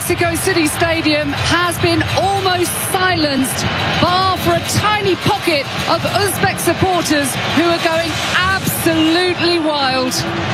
Mexico City Stadium has been almost silenced, bar for a tiny pocket of Uzbek supporters who are going absolutely wild.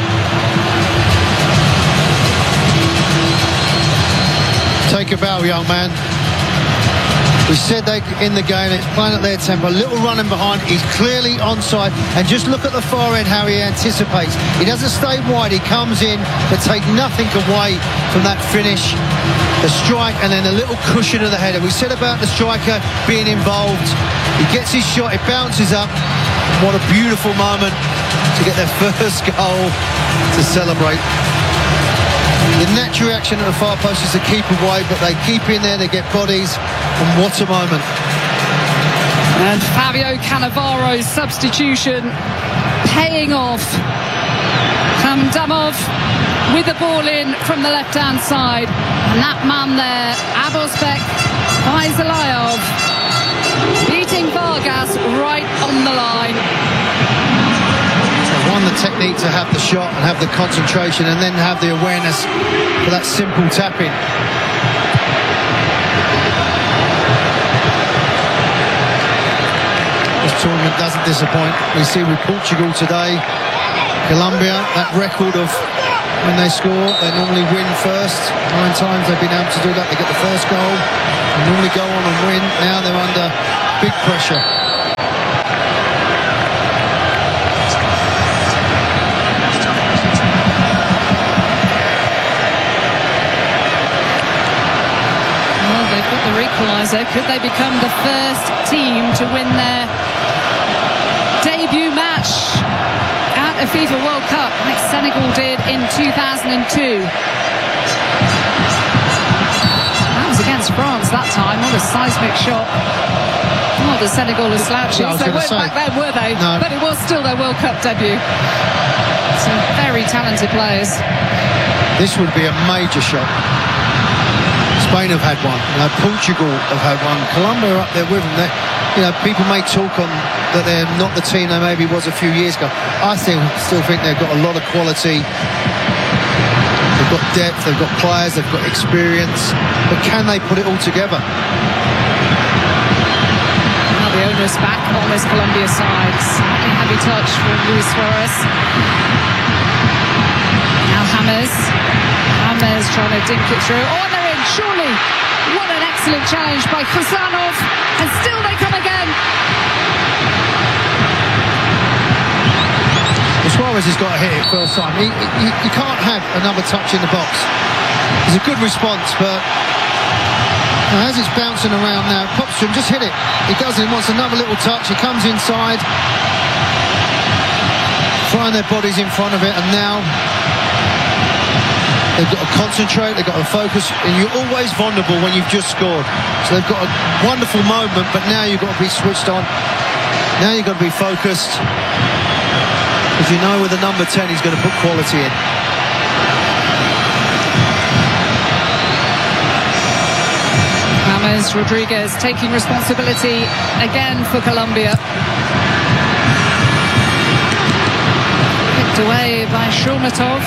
Take a bow, young man. We said they in the game, it's playing at their tempo. A little running behind, he's clearly onside. And just look at the far end, how he anticipates. He doesn't stay wide, he comes in, but take nothing away from that finish. The strike and then a little cushion of the header. We said about the striker being involved. He gets his shot, it bounces up. What a beautiful moment to get their first goal to celebrate. The natural reaction at the far post is to keep away, but they keep in there, they get bodies, and what a moment. And Fabio Cannavaro's substitution paying off. Hamdamov with the ball in from the left-hand side, and that man there, Abosbek Faizalayov, beating Vargas right on the line. One, the technique to have the shot and have the concentration, and then have the awareness for that simple tap-in. This tournament doesn't disappoint. We see with Portugal today, Colombia, that record of when they score, they normally win first. 9 times they've been able to do that. They get the first goal, they normally go on and win. Now they're under big pressure. Equaliser. Could they become the first team to win their debut match at a FIFA World Cup like Senegal did in 2002? That was against France that time. What a seismic shot. Oh, the Senegal are slouches. They weren't back then, were they? No. But it was still their World Cup debut. Some very talented players. This would be a major shot. Spain have had one, Portugal have had one, Colombia are up there with them. People may talk on that they're not the team they maybe was a few years ago. I still think they've got a lot of quality. They've got depth, they've got players, they've got experience, but can they put it all together? Now the onus back on this Colombia side. Slightly heavy touch from Luis Suarez. Now James trying to dink it through. Oh, they're in, surely. What an excellent challenge by Khuzanov, and still they come again. Suarez has got to hit it first time. You can't have another touch in the box. It's a good response, but as it's bouncing around now, pops to him, just hit it. He does it, he wants another little touch. He comes inside, throwing their bodies in front of it, and now they've got to concentrate, they've got to focus, and you're always vulnerable when you've just scored. So they've got a wonderful moment, but now you've got to be switched on. Now you've got to be focused, because you know with the number 10 he's going to put quality in. James Rodriguez taking responsibility again for Colombia. Picked away by Shomatov.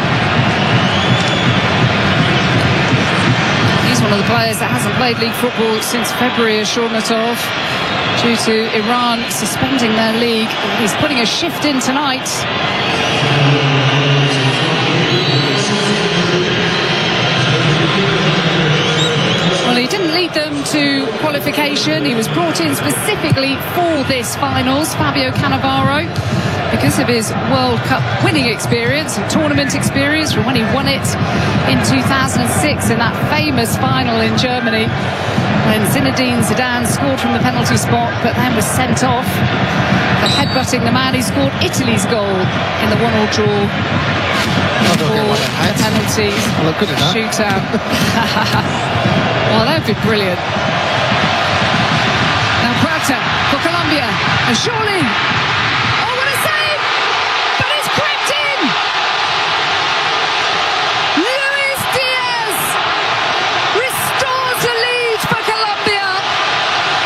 He's one of the players that hasn't played league football since February, Shomatov, due to Iran suspending their league. He's putting a shift in tonight. Well, he didn't lead them to qualification. He was brought in specifically for this finals, Fabio Cannavaro, because of his World Cup winning experience and tournament experience from when he won it in 2006 in that famous final in Germany, when Zinedine Zidane scored from the penalty spot but then was sent off for headbutting the man who scored Italy's goal in the 1-1 draw for the penalty shootout. Well, that would be brilliant. Now Puerta for Colombia, and surely